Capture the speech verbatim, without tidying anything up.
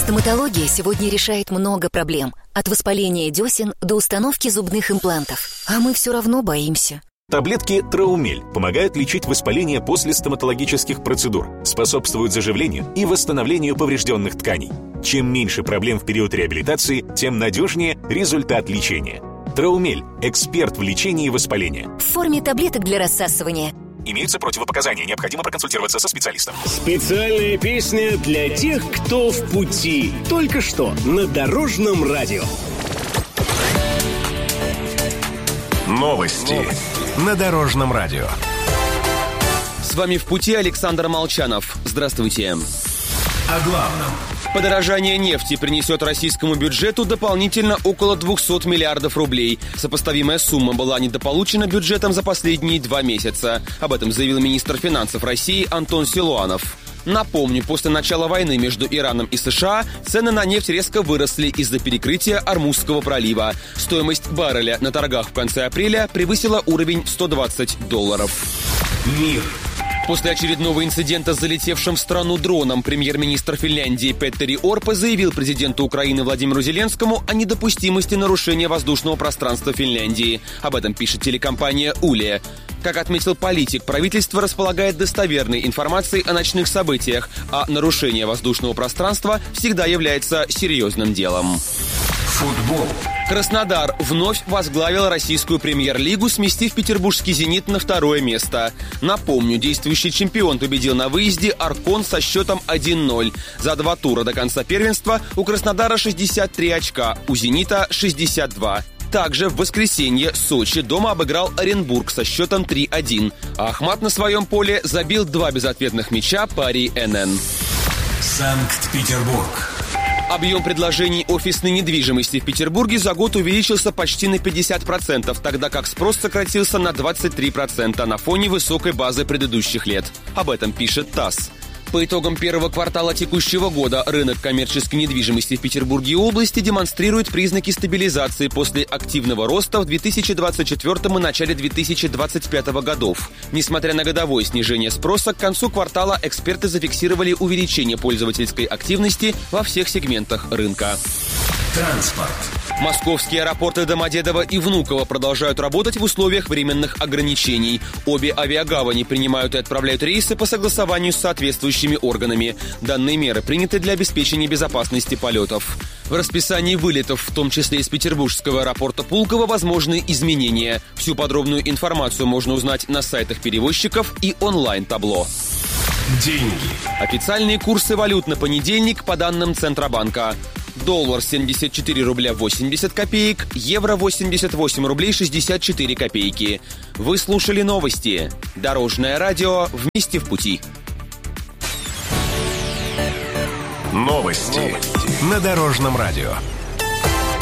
Стоматология сегодня решает много проблем. От воспаления десен до установки зубных имплантов. А мы все равно боимся. Таблетки Траумель помогают лечить воспаление после стоматологических процедур, способствуют заживлению и восстановлению поврежденных тканей. Чем меньше проблем в период реабилитации, тем надежнее результат лечения. Траумель – эксперт в лечении воспаления. В форме таблеток для рассасывания. Имеются противопоказания, необходимо проконсультироваться со специалистом. Специальная песня для тех, кто в пути. Только что на Дорожном радио. Новости на Дорожном радио. С вами в пути Александр Молчанов. Здравствуйте. О главном. Подорожание нефти принесет российскому бюджету дополнительно около двухсот миллиардов рублей. Сопоставимая сумма была недополучена бюджетом за последние два месяца. Об этом заявил министр финансов России Антон Силуанов. Напомню, после начала войны между Ираном и США цены на нефть резко выросли из-за перекрытия Ормузского пролива. Стоимость барреля на торгах в конце апреля превысила уровень сто двадцать долларов. Мир. После очередного инцидента с залетевшим в страну дроном премьер-министр Финляндии Петтери Орпо заявил президенту Украины Владимиру Зеленскому о недопустимости нарушения воздушного пространства Финляндии. Об этом пишет телекомпания «Уле». Как отметил политик, правительство располагает достоверной информацией о ночных событиях, а нарушение воздушного пространства всегда является серьезным делом. Футбол. Краснодар вновь возглавил российскую премьер-лигу, сместив петербургский «Зенит» на второе место. Напомню, действующий чемпион победил на выезде Аркон со счетом один ноль. За два тура до конца первенства у Краснодара шестьдесят три очка, у «Зенита» шестьдесят два. Также в воскресенье Сочи дома обыграл Оренбург со счетом три один. А Ахмат на своем поле забил два безответных мяча пари эн эн. Санкт-Петербург. Объем предложений офисной недвижимости в Петербурге за год увеличился почти на пятьдесят процентов, тогда как спрос сократился на двадцать три процента на фоне высокой базы предыдущих лет. Об этом пишет ТАСС. По итогам первого квартала текущего года рынок коммерческой недвижимости в Петербурге и области демонстрирует признаки стабилизации после активного роста в две тысячи двадцать четвёртом и начале две тысячи двадцать пятого годов. Несмотря на годовое снижение спроса, к концу квартала эксперты зафиксировали увеличение пользовательской активности во всех сегментах рынка. Транспорт. Московские аэропорты Домодедово и Внуково продолжают работать в условиях временных ограничений. Обе авиагавани принимают и отправляют рейсы по согласованию с соответствующими органами. Данные меры приняты для обеспечения безопасности полетов. В расписании вылетов, в том числе из петербургского аэропорта Пулково, возможны изменения. Всю подробную информацию можно узнать на сайтах перевозчиков и онлайн-табло. Деньги. Официальные курсы валют на понедельник по данным Центробанка. Доллар семьдесят четыре рубля восемьдесят копеек, евро восемьдесят восемь рублей шестьдесят четыре копейки. Вы слушали новости. Дорожное радио. Вместе в пути. Новости на Дорожном радио.